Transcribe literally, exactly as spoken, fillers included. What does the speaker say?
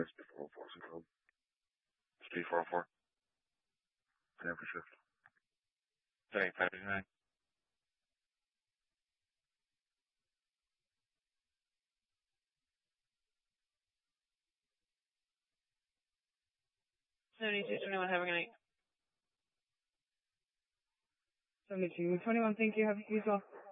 That's before Forcing Club. Three four four. Ten for shift. Ten five nine. seventy-two twenty-one, have a good night. seventy-two twenty-one, thank you, have a good as well.